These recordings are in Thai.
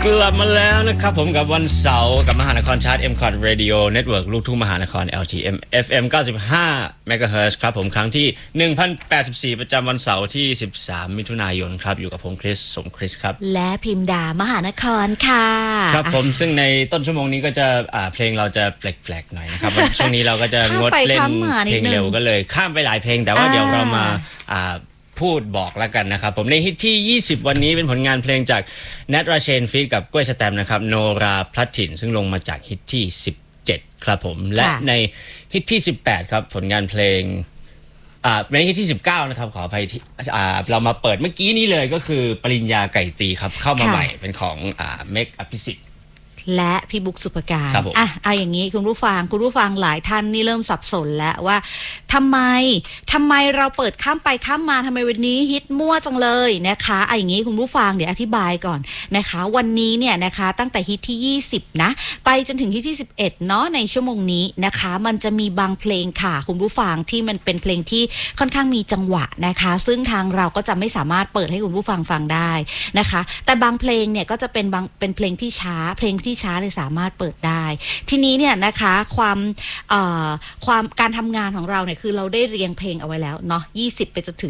กลับมาแล้วนะครับผมกับวันเสาร์กับมหานครชาร์ต M-Cot Radio Network ลูกทุ่งมหานคร LTM FM 95 MHz ครับผมครั้งที่ 1084 ประจำวันเสาร์ที่ 13 มิถุนายนครับอยู่กับผมคริสสมคริสครับและพิมดามหานครค่ะครับผมซึ่งในต้นชั่วโมงนี้ก็จะเพลงเราจะแปลกๆหน่อยนะครับช่วงนี้เราก็จะงดเล่นเพลงเร็วก็เลยข้ามไปหลายเพลงแต่ว่าเดี๋ยวเรามาพูดบอกแล้วกันนะครับผมในฮิตที่ 20 วันนี้เป็นผลงานเพลงจากแนทราเชนฟีทกับกล้วยสแตมป์นะครับโนราพลัดถิ่นซึ่งลงมาจากฮิตที่ 17 ครับผมและในฮิตที่ 18 ครับผลงานเพลงในฮิตที่ 19 นะครับขออภัยที่เรามาเปิดเมื่อกี้นี้เลยก็คือปริญญาไก่ตีครับเข้ามาใหม่เป็นของเมกอภิสิทธิ์และพี่บุ๊กสุภการเอาอย่างนี้คุณผู้ฟังหลายท่านนี่เริ่มสับสนแล้วว่าทำไมเราเปิดข้ามไปข้ามมาทำไมวันนี้ฮิตมั่วจังเลยนะคะอย่างนี้คุณผู้ฟังเดี๋ยวอธิบายก่อนนะคะวันนี้เนี่ยนะคะตั้งแต่ฮิตที่20นะไปจนถึงฮิตที่11เนาะในชั่วโมงนี้นะคะมันจะมีบางเพลงค่ะคุณผู้ฟังที่มันเป็นเพลงที่ค่อนข้างมีจังหวะนะคะซึ่งทางเราก็จะไม่สามารถเปิดให้คุณผู้ฟังฟังได้นะคะแต่บางเพลงเนี่ยก็จะเป็นเพลงที่ช้าเลยสามารถเปิดได้ทีนี้เนี่ยนะคะความการทำงานของเราเนี่ยคือเราได้เรียงเพลงเอาไว้แล้วเนาะ20ไปจนถึง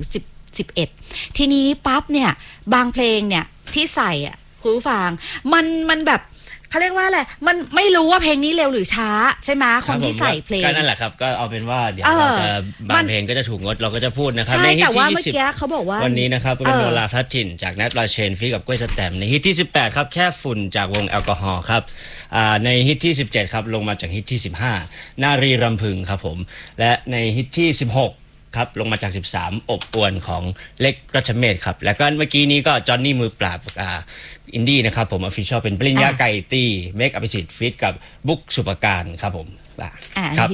11ทีนี้ปั๊บเนี่ยบางเพลงเนี่ยที่ใส่อ่ะคุณผู้ฟังมันแบบเขาเรียกว่าอะไรมันไม่รู้ว่าเพลงนี้เร็วหรือช้าใช่ไหมคนที่ใส่เพลงก็นั่นแหละครับก็เอาเป็นว่าเดี๋ยวเราจะบางเพลงก็จะถูกงดเราก็จะพูดนะครับในฮิตที่ 20เขาบอกว่าวันนี้นะครับเป็นโนราพลัดถิ่นจากแนทราเชนฟีกับกล้วยสแตมป์ในฮิตที่18ครับแค่ฝุ่นจากวงแอลกอฮอล์ครับในฮิตที่17ครับลงมาจากฮิตที่15นารีรำพึงครับผมและในฮิตที่16ครับลงมาจาก13อบอวนของเล็กรัชเมธครับแล้วก็เมื่อกี้นี้ก็จอห์นนี่มือปราบอินดี้นะครับผมออฟฟิเชียลเป็นปริญญาไก่ตีเมกอภิสิทธิ์ฟีทกับบุ๊กสุภการครับผมครับ